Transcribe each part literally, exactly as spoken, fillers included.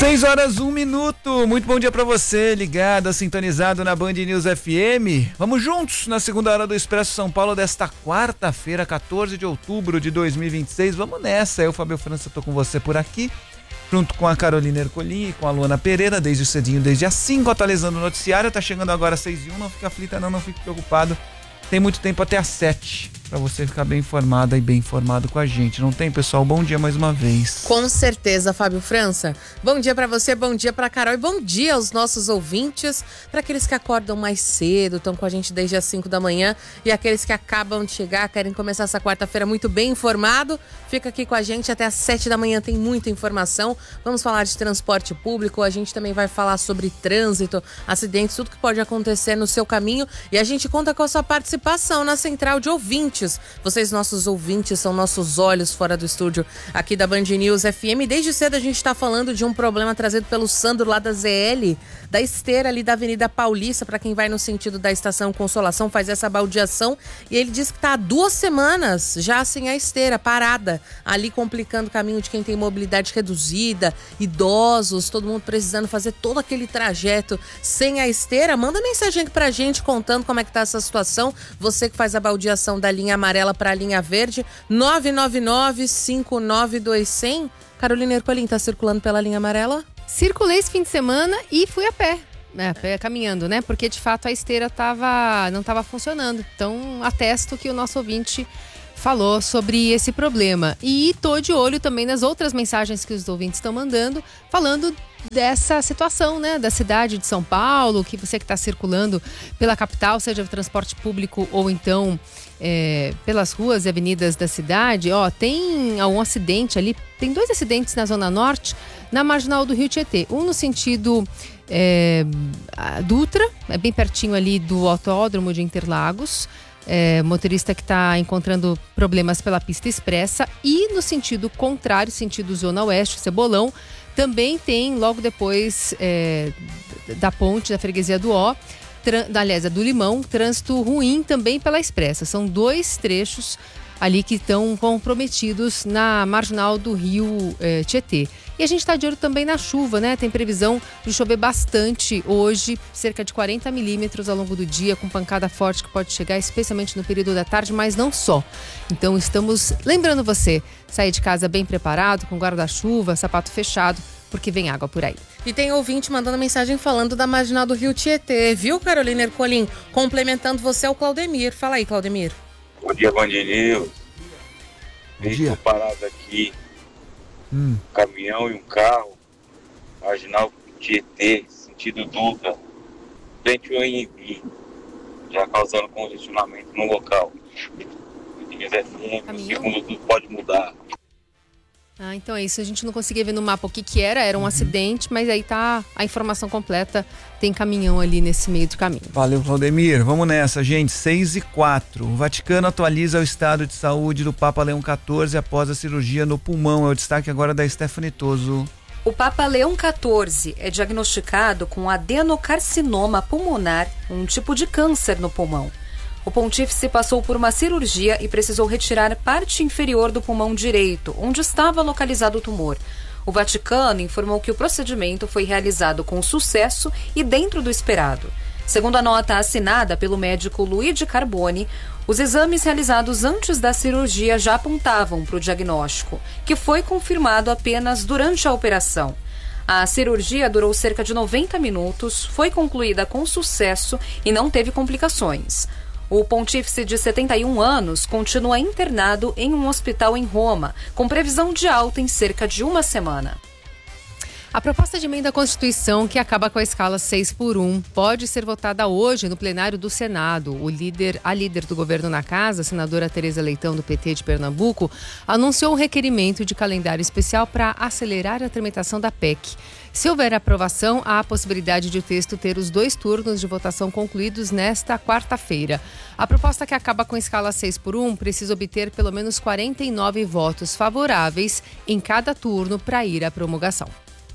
seis horas, um minuto. Muito bom dia pra você, ligado, sintonizado na Band News F M. Vamos juntos na segunda hora do Expresso São Paulo desta quarta-feira, quatorze de outubro de dois mil e vinte e seis. Vamos nessa. Eu, Fábio França, tô com você por aqui, junto com a Carolina Ercolim e com a Luana Pereira, desde cedinho, desde as cinco, atualizando o noticiário. Tá chegando agora às seis e um, não fique aflita não, não fique preocupado. Tem muito tempo até às sete para você ficar bem informada e bem informado com a gente. Não tem, pessoal? Bom dia mais uma vez. Com certeza, Fábio França. Bom dia para você, bom dia para Carol e bom dia aos nossos ouvintes, para aqueles que acordam mais cedo, estão com a gente desde as cinco da manhã e aqueles que acabam de chegar, querem começar essa quarta-feira muito bem informado. Fica aqui com a gente até às sete da manhã, tem muita informação. Vamos falar de transporte público, a gente também vai falar sobre trânsito, acidentes, tudo que pode acontecer no seu caminho, e a gente conta com a sua participação na central de ouvintes. Vocês, nossos ouvintes, são nossos olhos fora do estúdio aqui da Band News F M. Desde cedo a gente está falando de um problema trazido pelo Sandro lá da Z L, da esteira ali da Avenida Paulista, para quem vai no sentido da Estação Consolação, faz essa baldeação, e ele diz que está há duas semanas já sem a esteira, parada, ali complicando o caminho de quem tem mobilidade reduzida, idosos, todo mundo precisando fazer todo aquele trajeto sem a esteira. Manda mensagem aqui pra gente contando como é que tá essa situação, você que faz a baldeação da linha amarela para a linha verde, nove nove nove, cinco nove dois, zero zero. Carolina Ercolim, tá circulando pela linha amarela? Circulei esse fim de semana e fui a pé. É, a pé caminhando, né? Porque de fato a esteira tava, não estava funcionando. Então atesto que o nosso ouvinte falou sobre esse problema. E tô de olho também nas outras mensagens que os ouvintes estão mandando, falando dessa situação, né, da cidade de São Paulo, que você que está circulando pela capital, seja transporte público ou então é, pelas ruas e avenidas da cidade. Ó, tem um acidente ali, tem dois acidentes na Zona Norte, na marginal do Rio Tietê. Um no sentido é, Dutra, é bem pertinho ali do autódromo de Interlagos. É, motorista que está encontrando problemas pela pista expressa, e no sentido contrário, sentido Zona Oeste, Cebolão, também tem logo depois é, da ponte da Freguesia do Ó, da, aliás, do Limão, trânsito ruim também pela expressa. São dois trechos ali que estão comprometidos na marginal do Rio eh, Tietê. E a gente está de olho também na chuva, né? Tem previsão de chover bastante hoje, cerca de quarenta milímetros ao longo do dia, com pancada forte que pode chegar especialmente no período da tarde, mas não só. Então estamos lembrando você, sair de casa bem preparado, com guarda-chuva, sapato fechado, porque vem água por aí. E tem ouvinte mandando mensagem falando da marginal do Rio Tietê, viu, Carolina Ercolim? Complementando você é o Claudemir. Fala aí, Claudemir. Bom dia, Band News. Estou parado aqui, hum. um caminhão e um carro, marginal Tietê, sentido Dutra, frente ao Anhembi, já causando congestionamento no local. Band F M, segundo tudo pode mudar. Ah, então é isso. A gente não conseguia ver no mapa o que que era, era um uhum. acidente, mas aí tá a informação completa, tem caminhão ali nesse meio do caminho. Valeu, Claudemir. Vamos nessa, gente. seis e quatro. O Vaticano atualiza o estado de saúde do Papa Leão quatorze após a cirurgia no pulmão. É o destaque agora da Stephanie Toso. O Papa Leão quatorze é diagnosticado com adenocarcinoma pulmonar, um tipo de câncer no pulmão. O pontífice passou por uma cirurgia e precisou retirar parte inferior do pulmão direito, onde estava localizado o tumor. O Vaticano informou que o procedimento foi realizado com sucesso e dentro do esperado. Segundo a nota assinada pelo médico Luigi Carboni, os exames realizados antes da cirurgia já apontavam para o diagnóstico, que foi confirmado apenas durante a operação. A cirurgia durou cerca de noventa minutos, foi concluída com sucesso e não teve complicações. O pontífice de setenta e um anos continua internado em um hospital em Roma, com previsão de alta em cerca de uma semana. A proposta de emenda à Constituição, que acaba com a escala seis por um, pode ser votada hoje no plenário do Senado. O líder, a líder do governo na casa, a senadora Tereza Leitão, do P T de Pernambuco, anunciou um requerimento de calendário especial para acelerar a tramitação da P E C. Se houver aprovação, há a possibilidade de o texto ter os dois turnos de votação concluídos nesta quarta-feira. A proposta, que acaba com a escala seis por um, precisa obter pelo menos quarenta e nove votos favoráveis em cada turno para ir à promulgação.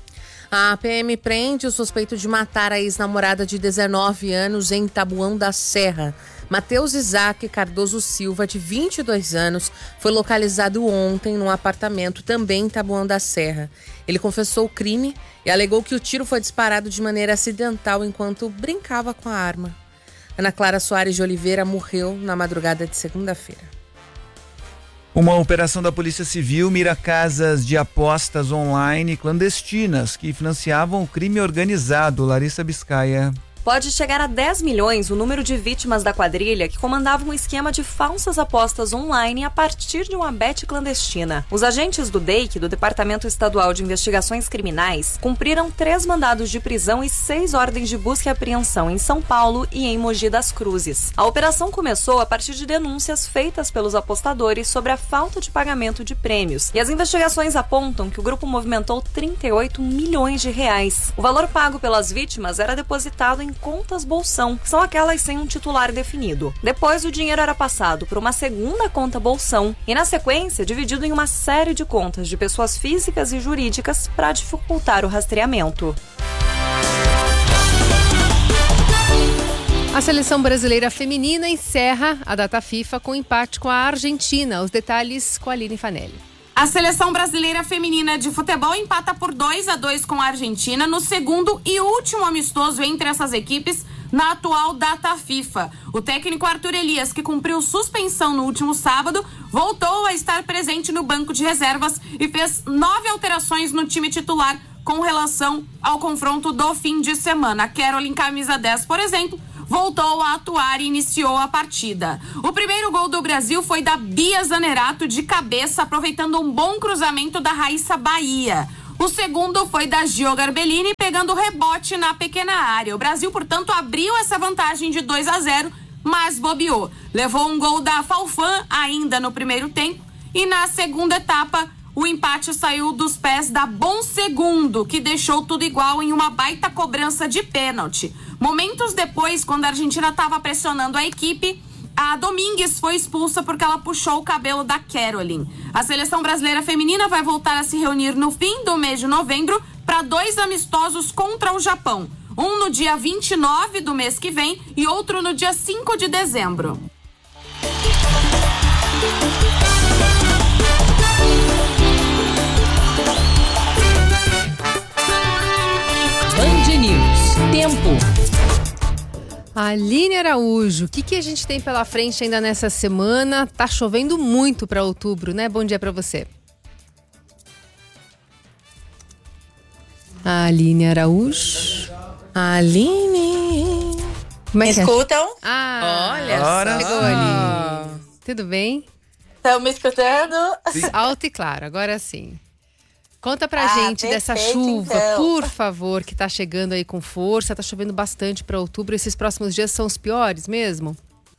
A P M prende o suspeito de matar a ex-namorada de dezenove anos em Taboão da Serra. Matheus Isaac Cardoso Silva, de vinte e dois anos, foi localizado ontem num apartamento também em Taboão da Serra. Ele confessou o crime e alegou que o tiro foi disparado de maneira acidental enquanto brincava com a arma. Ana Clara Soares de Oliveira morreu na madrugada de segunda-feira. Uma operação da Polícia Civil mira casas de apostas online clandestinas que financiavam o crime organizado. Larissa Biscaia. Pode chegar a dez milhões o número de vítimas da quadrilha que comandava um esquema de falsas apostas online a partir de uma bet clandestina. Os agentes do D E I C, do Departamento Estadual de Investigações Criminais, cumpriram três mandados de prisão e seis ordens de busca e apreensão em São Paulo e em Mogi das Cruzes. A operação começou a partir de denúncias feitas pelos apostadores sobre a falta de pagamento de prêmios. E as investigações apontam que o grupo movimentou trinta e oito milhões de reais. O valor pago pelas vítimas era depositado em contas bolsão, que são aquelas sem um titular definido. Depois, o dinheiro era passado por uma segunda conta bolsão e, na sequência, dividido em uma série de contas de pessoas físicas e jurídicas para dificultar o rastreamento. A seleção brasileira feminina encerra a data FIFA com empate com a Argentina. Os detalhes com a Aline Fanelli. A seleção brasileira feminina de futebol empata por dois a dois com a Argentina no segundo e último amistoso entre essas equipes na atual data FIFA. O técnico Arthur Elias, que cumpriu suspensão no último sábado, voltou a estar presente no banco de reservas e fez nove alterações no time titular com relação ao confronto do fim de semana. A Caroline, camisa dez, por exemplo, voltou a atuar e iniciou a partida. O primeiro gol do Brasil foi da Bia Zanerato de cabeça, aproveitando um bom cruzamento da Raíssa Bahia. O segundo foi da Gio Garbellini, pegando o rebote na pequena área. O Brasil, portanto, abriu essa vantagem de dois a zero, mas bobeou. Levou um gol da Falfan ainda no primeiro tempo e na segunda etapa o empate saiu dos pés da Bom Segundo, que deixou tudo igual em uma baita cobrança de pênalti. Momentos depois, quando a Argentina estava pressionando a equipe, a Domingues foi expulsa porque ela puxou o cabelo da Caroline. A seleção brasileira feminina vai voltar a se reunir no fim do mês de novembro para dois amistosos contra o Japão. Um no dia vinte e nove do mês que vem e outro no dia cinco de dezembro. Band News. Tempo. Aline Araújo, o que, que a gente tem pela frente ainda nessa semana? Tá chovendo muito para outubro, né? Bom dia para você. Aline Araújo. Aline. Como é que é? Escutam? Ah, olha Ora só. chegou ali. Tudo bem? Estão me escutando? Alto e claro, agora sim. Conta pra Ah, gente dessa perfeito, chuva, então. por favor, que tá chegando aí com força. Tá chovendo bastante para outubro. Esses próximos dias são os piores mesmo?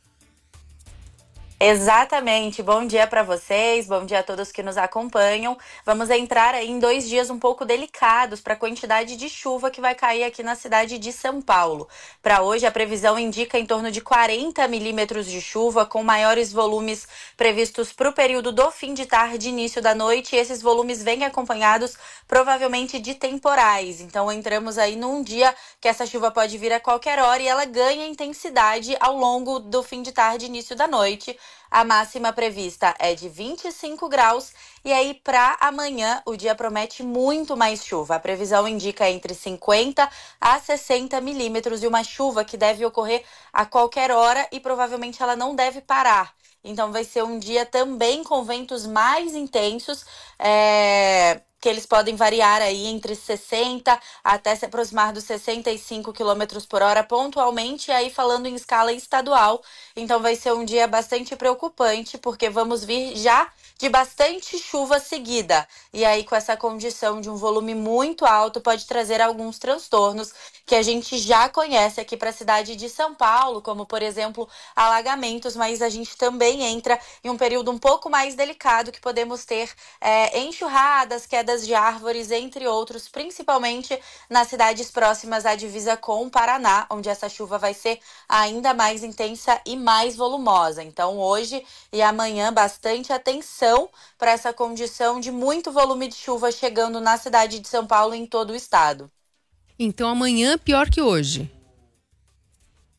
Exatamente. Bom dia para vocês, bom dia a todos que nos acompanham. Vamos entrar aí em dois dias um pouco delicados para a quantidade de chuva que vai cair aqui na cidade de São Paulo. Para hoje, a previsão indica em torno de quarenta milímetros de chuva, com maiores volumes previstos para o período do fim de tarde e início da noite. E esses volumes vêm acompanhados provavelmente de temporais. Então, entramos aí num dia que essa chuva pode vir a qualquer hora e ela ganha intensidade ao longo do fim de tarde e início da noite. A máxima prevista é de vinte e cinco graus e aí para amanhã o dia promete muito mais chuva. A previsão indica entre cinquenta a sessenta milímetros de uma chuva que deve ocorrer a qualquer hora e provavelmente ela não deve parar. Então vai ser um dia também com ventos mais intensos, é... que eles podem variar aí entre sessenta até se aproximar dos sessenta e cinco quilômetros por hora pontualmente, e aí falando em escala estadual. Então vai ser um dia bastante preocupante, porque vamos vir já de bastante chuva seguida. E aí com essa condição de um volume muito alto pode trazer alguns transtornos que a gente já conhece aqui para a cidade de São Paulo, como por exemplo alagamentos, mas a gente também entra em um período um pouco mais delicado que podemos ter é, enxurradas, quedas de árvores, entre outros, principalmente nas cidades próximas à divisa com o Paraná, onde essa chuva vai ser ainda mais intensa e mais volumosa. Então hoje e amanhã bastante atenção para essa condição de muito volume de chuva chegando na cidade de São Paulo e em todo o estado. Então amanhã pior que hoje.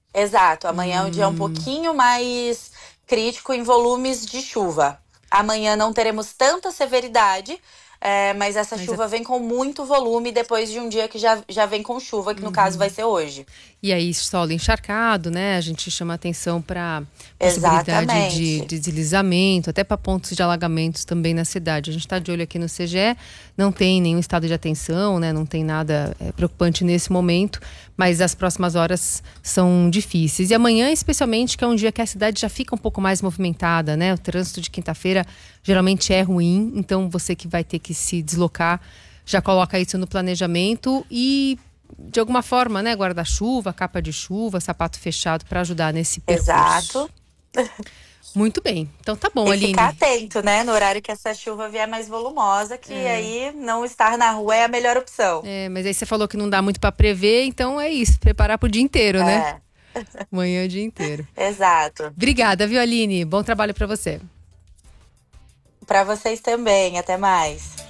Exato, amanhã hum. é um dia um Hum. pouquinho mais crítico em volumes de chuva. Amanhã não teremos tanta severidade, é, mas essa Mas chuva é- vem com muito volume depois de um dia que já, já vem com chuva, que no caso vai ser hoje. E aí, solo encharcado, né? A gente chama atenção para possibilidade Exatamente. de, de deslizamento, até para pontos de alagamentos também na cidade. A gente está de olho aqui no C G E, não tem nenhum estado de atenção, né? Não tem nada é, preocupante nesse momento, mas as próximas horas são difíceis. E amanhã, especialmente, que é um dia que a cidade já fica um pouco mais movimentada, né? O trânsito de quinta-feira geralmente é ruim, então você que vai ter que se deslocar, já coloca isso no planejamento e, de alguma forma, né, guarda-chuva, capa de chuva, sapato fechado para ajudar nesse percurso. Exato. Muito bem. Então tá bom, E Aline. ficar atento, né? No horário que essa chuva vier mais volumosa, que É. aí não estar na rua é a melhor opção. É, mas aí você falou que não dá muito para prever, então é isso, preparar pro dia inteiro, né? É, Amanhã o dia inteiro. exato. Obrigada, viu, Aline? Bom trabalho para você. Para vocês também. Até mais.